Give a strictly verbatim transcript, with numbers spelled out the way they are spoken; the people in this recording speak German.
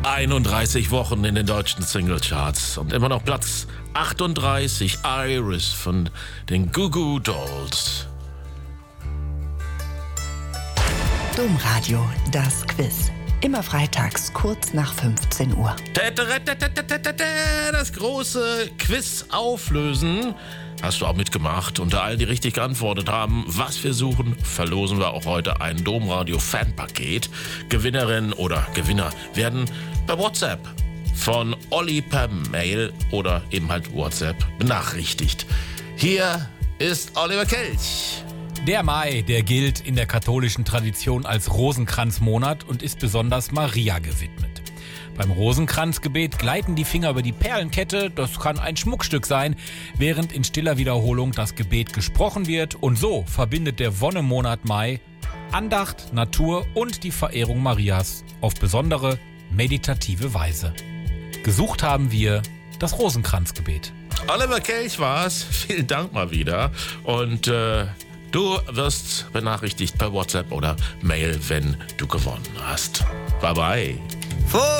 einunddreißig Wochen in den deutschen Singlecharts und immer noch Platz achtunddreißig, Iris von den Goo Goo Dolls. Domradio, das Quiz. Immer freitags kurz nach fünfzehn Uhr. Das große Quiz auflösen. Hast du auch mitgemacht. Unter allen, die richtig geantwortet haben, was wir suchen, verlosen wir auch heute ein Domradio-Fanpaket. Gewinnerinnen oder Gewinner werden per WhatsApp von Olli per Mail oder eben halt WhatsApp benachrichtigt. Hier ist Oliver Kelch. Der Mai, der gilt in der katholischen Tradition als Rosenkranzmonat und ist besonders Maria gewidmet. Beim Rosenkranzgebet gleiten die Finger über die Perlenkette, das kann ein Schmuckstück sein, während in stiller Wiederholung das Gebet gesprochen wird. Und so verbindet der Wonnemonat Mai Andacht, Natur und die Verehrung Marias auf besondere, meditative Weise. Gesucht haben wir das Rosenkranzgebet. Oliver Kelch war's. Vielen Dank mal wieder. Und äh, du wirst benachrichtigt per WhatsApp oder Mail, wenn du gewonnen hast. Bye bye.